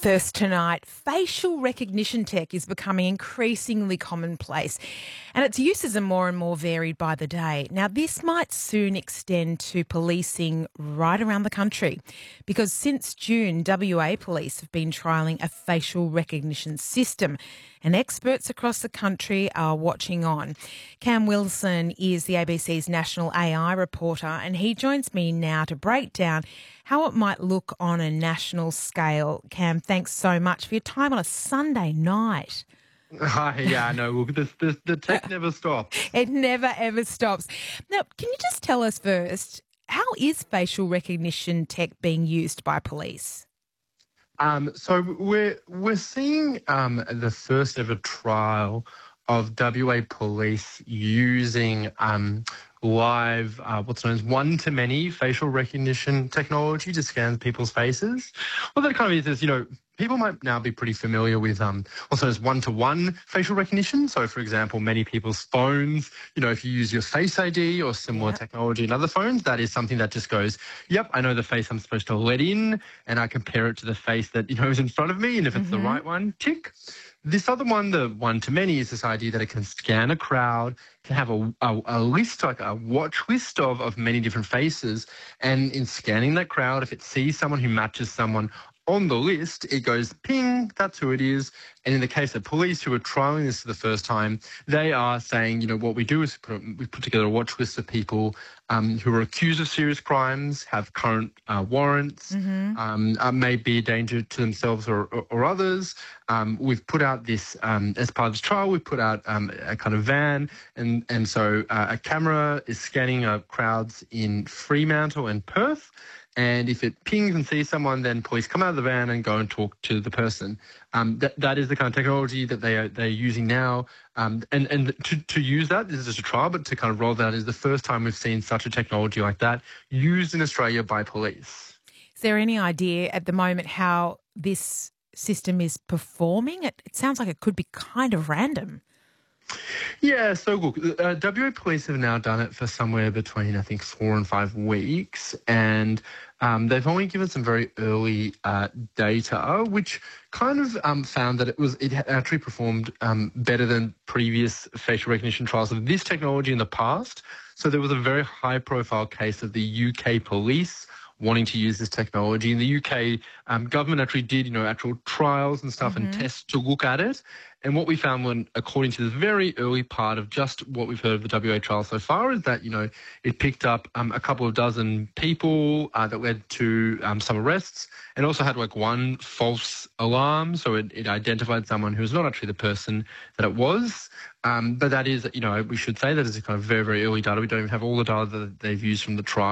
First tonight, facial recognition tech is becoming increasingly commonplace and its uses are more and more varied by the day. Now, this might soon extend to policing right around the country because since June, WA Police have been trialling a facial recognition system and experts across the country are watching on. Cam Wilson is the ABC's national AI reporter and he joins me now to break down how it might look on a national scale. Cam, thanks so much for your time on a Sunday night. Hi, yeah, no, the tech never stops. It never, ever stops. Now, can you just tell us first, how is facial recognition tech being used by police? So we're seeing the first ever trial of WA Police using live, what's known as one-to-many facial recognition technology to scan people's faces. What that kind of is, people might now be pretty familiar with what's known as one-to-one facial recognition. So, for example, many people's phones, if you use your Face ID or similar technology in other phones, that is something that just goes, yep, I know the face I'm supposed to let in, and I compare it to the face that, is in front of me, and if it's the right one, tick. This other one, the one-to-many, is this idea that it can scan a crowd, can have a list, like a watch list of many different faces, and in scanning that crowd, if it sees someone who matches someone on the list, it goes, ping, that's who it is. And in the case of police who are trialling this for the first time, they are saying, what we do is we put together a watch list of people who are accused of serious crimes, have current warrants, may be a danger to themselves or others. We've put out this, as part of this trial, we've put out a kind of van, and so a camera is scanning crowds in Fremantle and Perth. And if it pings and sees someone, then police come out of the van and go and talk to the person. That is the kind of technology that they're using now. And to use that, this is just a trial, but to kind of roll that out is the first time we've seen such a technology like that used in Australia by police. Is there any idea at the moment how this system is performing? It sounds like it could be kind of random. Yeah, so look, WA Police have now done it for somewhere between, I think, 4 and 5 weeks, and they've only given some very early data, which kind of found that it actually performed better than previous facial recognition trials of this technology in the past. So there was a very high-profile case of the UK police wanting to use this technology. In the UK, government actually did, actual trials and stuff and tests to look at it. And what we found according to this very early part of just what we've heard of the WA trial so far, is that, it picked up a couple of dozen people that led to some arrests, and also had one false alarm. So it identified someone who was not actually the person that it was. But that is, we should say that is a kind of very, very early data. We don't even have all the data that they've used from the trial.